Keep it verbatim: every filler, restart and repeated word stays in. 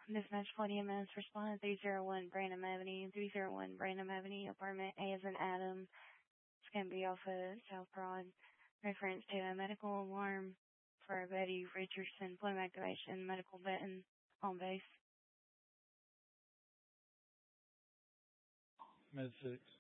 Dispatch Floyd E M S, respond three zero one Branham Avenue, three zero one Branham Avenue, apartment A as in Adam. It's going to be off of South Broad. Reference to a medical alarm for Betty Richardson, plume activation, medical vetting on base. Med six.